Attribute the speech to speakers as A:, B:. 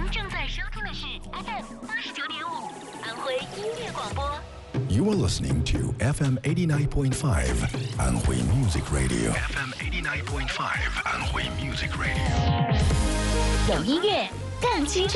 A: 您正在收听的是 FM 89.5安徽音乐广播。
B: You are listening to FM 89.5 安徽 Music Radio. FM 89.5 安徽 Music Radio.
A: 有音乐更青春。